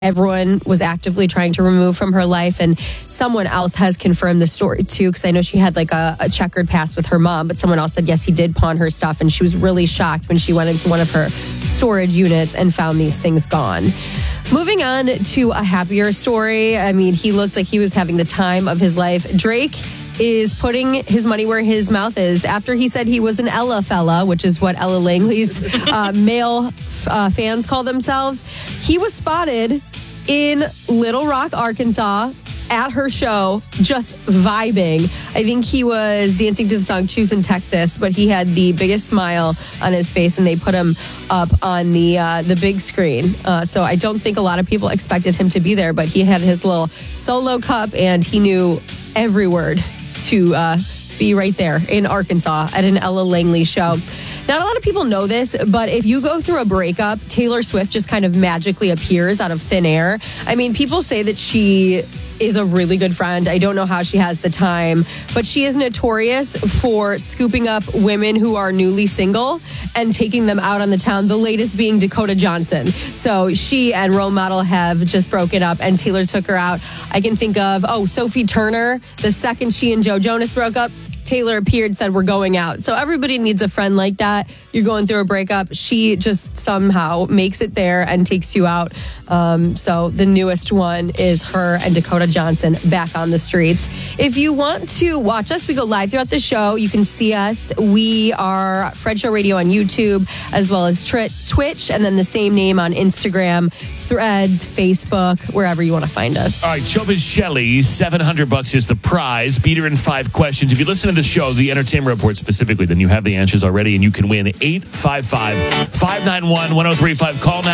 everyone was actively trying to remove from her life. And someone else has confirmed the story too, because I know she had like a checkered past with her mom, but someone else said, yes, he did pawn her stuff. And she was really shocked when she went into one of her storage units and found these things gone. Moving on to a happier story. I mean, he looked like he was having the time of his life. Drake is putting his money where his mouth is after he said he was an Ella fella, which is what Ella Langley's male fans call themselves. He was spotted in Little Rock, Arkansas, at her show, just vibing. I think he was dancing to the song Choosing Texas, but he had the biggest smile on his face, and they put him up on the big screen. So I don't think a lot of people expected him to be there, but he had his little solo cup, and he knew every word to be right there in Arkansas at an Ella Langley show. Not a lot of people know this, but if you go through a breakup, Taylor Swift just kind of magically appears out of thin air. I mean, people say that she is a really good friend. I don't know how she has the time, but she is notorious for scooping up women who are newly single and taking them out on the town, the latest being Dakota Johnson. So she and Role Model have just broken up, and Taylor took her out. I can think of, Sophie Turner. The second she and Joe Jonas broke up, Taylor appeared, said, we're going out. So everybody needs a friend like that. You're going through a breakup. She just somehow makes it there and takes you out. So the newest one is her and Dakota Johnson back on the streets. If you want to watch us, we go live throughout the show. You can see us. We are Fred Show Radio on YouTube, as well as Twitch, and then the same name on Instagram, Threads, Facebook, wherever you want to find us. All right, Showbiz Shelley, $700 is the prize. Beat her in 5 questions. If you listen to the show, the Entertainment Report specifically, then you have the answers already, and you can win 855-591-1035. Call now.